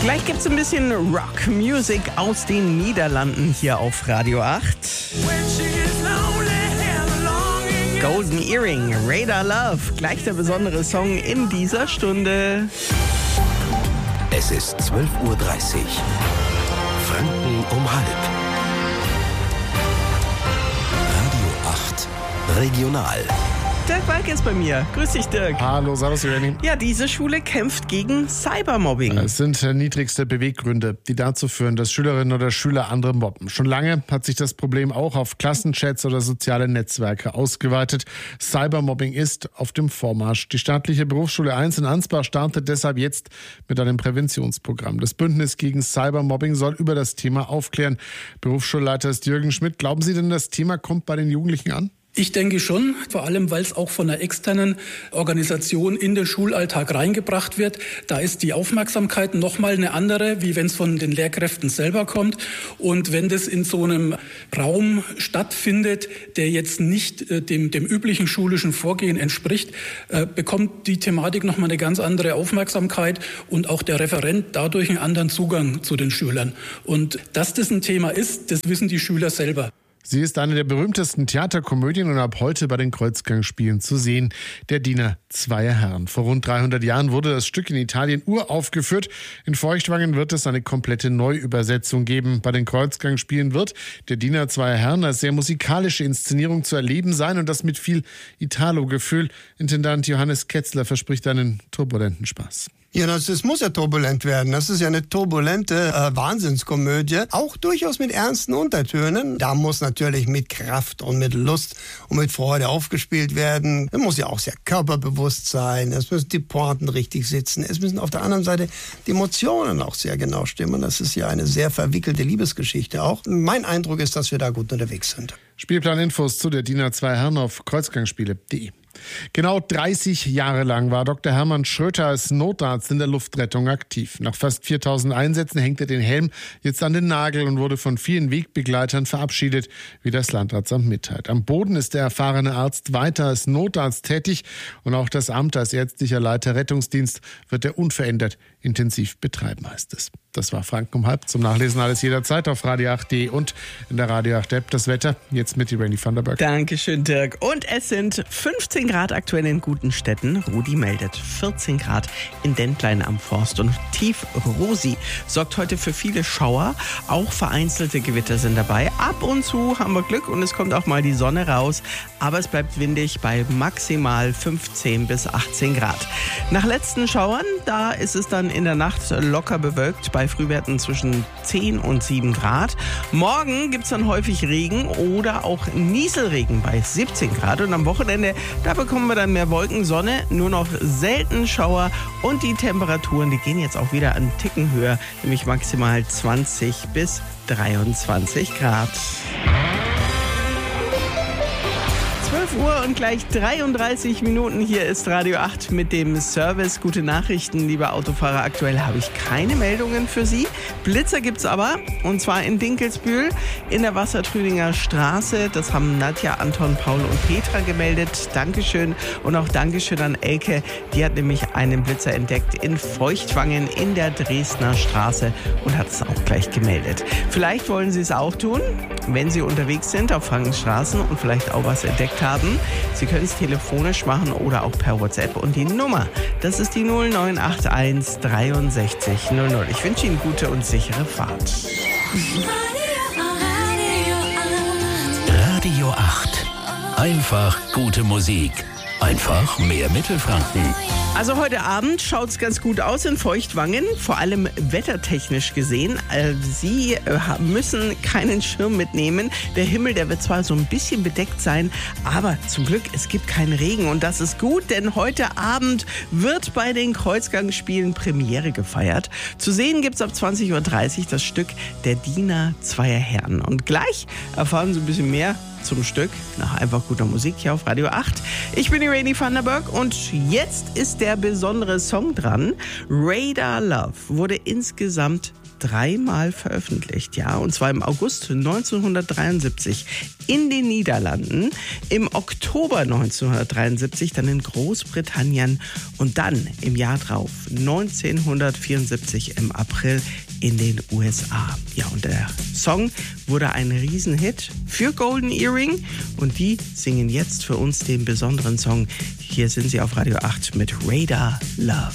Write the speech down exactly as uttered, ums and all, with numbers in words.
Gleich gibt's ein bisschen Rock-Music aus den Niederlanden hier auf Radio acht. Golden Earring, Radar Love, gleich der besondere Song in dieser Stunde. Es ist zwölf Uhr dreißig. Franken um halb. Radio acht Regional. Dirk Walk ist bei mir. Grüß dich, Dirk. Hallo, servus, Jenny. Ja, diese Schule kämpft gegen Cybermobbing. Es sind niedrigste Beweggründe, die dazu führen, dass Schülerinnen oder Schüler andere mobben. Schon lange hat sich das Problem auch auf Klassenchats oder soziale Netzwerke ausgeweitet. Cybermobbing ist auf dem Vormarsch. Die staatliche Berufsschule eins in Ansbach startet deshalb jetzt mit einem Präventionsprogramm. Das Bündnis gegen Cybermobbing soll über das Thema aufklären. Berufsschulleiter ist Jürgen Schmidt. Glauben Sie denn, das Thema kommt bei den Jugendlichen an? Ich denke schon, vor allem weil es auch von einer externen Organisation in den Schulalltag reingebracht wird. Da ist die Aufmerksamkeit nochmal eine andere, wie wenn es von den Lehrkräften selber kommt. Und wenn das in so einem Raum stattfindet, der jetzt nicht äh, dem, dem üblichen schulischen Vorgehen entspricht, äh, bekommt die Thematik nochmal eine ganz andere Aufmerksamkeit und auch der Referent dadurch einen anderen Zugang zu den Schülern. Und dass das ein Thema ist, das wissen die Schüler selber. Sie ist eine der berühmtesten Theaterkomödien und ab heute bei den Kreuzgangspielen zu sehen. Der Diener zweier Herren. Vor rund dreihundert Jahren wurde das Stück in Italien uraufgeführt. In Feuchtwangen wird es eine komplette Neuübersetzung geben. Bei den Kreuzgangspielen wird Der Diener zweier Herren als sehr musikalische Inszenierung zu erleben sein und das mit viel Italo-Gefühl. Intendant Johannes Ketzler verspricht einen turbulenten Spaß. Ja, das, das muss ja turbulent werden. Das ist ja eine turbulente äh, Wahnsinnskomödie, auch durchaus mit ernsten Untertönen. Da muss natürlich mit Kraft und mit Lust und mit Freude aufgespielt werden. Es muss ja auch sehr körperbewusst sein. Es müssen die Pointen richtig sitzen. Es müssen auf der anderen Seite die Emotionen auch sehr genau stimmen. Das ist ja eine sehr verwickelte Liebesgeschichte auch. Mein Eindruck ist, dass wir da gut unterwegs sind. Spielplaninfos zu Der Diener zweier Herren auf kreuzgangspiele punkt de. Genau dreißig Jahre lang war Doktor Hermann Schröter als Notarzt in der Luftrettung aktiv. Nach fast viertausend Einsätzen hängt er den Helm jetzt an den Nagel und wurde von vielen Wegbegleitern verabschiedet, wie das Landratsamt mitteilt. Am Boden ist der erfahrene Arzt weiter als Notarzt tätig und auch das Amt als ärztlicher Leiter Rettungsdienst wird er unverändert intensiv betreiben, heißt es. Das war Franken um halb. Zum Nachlesen alles jederzeit auf radio acht punkt de und in der Radio acht App. Das Wetter jetzt mit Irene van der Berg. Dankeschön, Dirk. Und es sind fünfzehn Grad aktuell in guten Städten. Rudi meldet vierzehn Grad in Dentlein am Forst. Und Tief Rosi sorgt heute für viele Schauer. Auch vereinzelte Gewitter sind dabei. Ab und zu haben wir Glück und es kommt auch mal die Sonne raus. Aber es bleibt windig bei maximal fünfzehn bis achtzehn Grad. Nach letzten Schauern, da ist es dann in der Nacht locker bewölkt bei Frühwerten zwischen zehn und sieben Grad. Morgen gibt es dann häufig Regen oder auch Nieselregen bei siebzehn Grad. Und am Wochenende, da bekommen wir dann mehr Wolken, Sonne, nur noch selten Schauer. Und die Temperaturen, die gehen jetzt auch wieder einen Ticken höher, nämlich maximal zwanzig bis dreiundzwanzig Grad. zwölf Uhr und gleich dreiunddreißig Minuten. Hier ist Radio acht mit dem Service. Gute Nachrichten, liebe Autofahrer. Aktuell habe ich keine Meldungen für Sie. Blitzer gibt's aber, und zwar in Dinkelsbühl in der Wassertrüdinger Straße. Das haben Nadja, Anton, Paul und Petra gemeldet. Dankeschön. Und auch Dankeschön an Elke. Die hat nämlich einen Blitzer entdeckt in Feuchtwangen in der Dresdner Straße und hat es auch gleich gemeldet. Vielleicht wollen Sie es auch tun, wenn Sie unterwegs sind auf Frankenstraßen und vielleicht auch was entdeckt haben. Sie können es telefonisch machen oder auch per WhatsApp. Und die Nummer, das ist die null neun acht eins dreiundsechzig null null. Ich wünsche Ihnen gute und sichere Fahrt. Radio acht. Einfach gute Musik. Einfach mehr Mittelfranken. Also heute Abend schaut es ganz gut aus in Feuchtwangen, vor allem wettertechnisch gesehen. Sie müssen keinen Schirm mitnehmen. Der Himmel, der wird zwar so ein bisschen bedeckt sein, aber zum Glück, es gibt keinen Regen. Und das ist gut, denn heute Abend wird bei den Kreuzgangspielen Premiere gefeiert. Zu sehen gibt es ab zwanzig Uhr dreißig das Stück Der Diener zweier Herren. Und gleich erfahren Sie ein bisschen mehr zum Stück nach einfach guter Musik hier auf Radio acht. Ich bin Irene van der Berg und jetzt ist der besondere Song dran. Radar Love wurde insgesamt dreimal veröffentlicht, ja, und zwar im August neunzehnhundertdreiundsiebzig in den Niederlanden, im Oktober neunzehnhundertdreiundsiebzig dann in Großbritannien und dann im Jahr drauf, neunzehnhundertvierundsiebzig im April in den U S A. Ja, und der Song wurde ein Riesenhit für Golden Earring und die singen jetzt für uns den besonderen Song. Hier sind sie auf Radio acht mit Radar Love.